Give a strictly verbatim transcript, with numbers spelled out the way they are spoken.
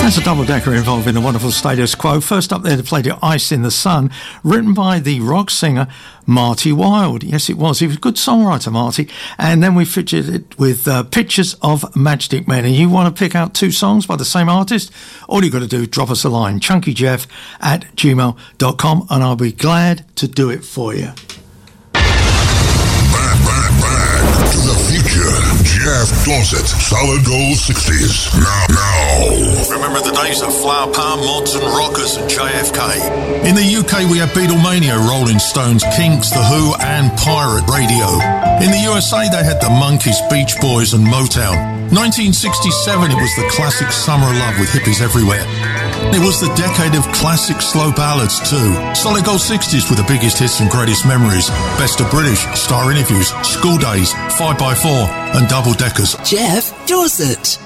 There's a double-decker involving the wonderful Status Quo. First up there to play the Ice in the Sun, written by the rock singer Marty Wilde. Yes, it was. He was a good songwriter, Marty. And then we featured it with uh, Pictures of Matchstick Men. And you want to pick out two songs by the same artist? All you got to do is drop us a line, chunkyjeff at gmail dot com, and I'll be glad to do it for you. Back, back, back to the future. Jeff Dorset, Solid Gold sixties. Now, now. Remember the days of Flower Power, Mods and Rockers and J F K. In the U K, we had Beatlemania, Rolling Stones, Kinks, The Who, and Pirate Radio. In the U S A, they had the Monkees, Beach Boys, and Motown. nineteen sixty-seven, it was the classic Summer of Love with hippies everywhere. It was the decade of classic slow ballads too. Solid Gold sixties with the biggest hits and greatest memories. Best of British, Star Interviews, School Days, five by four, and Double Deckers. Jeff Dorset.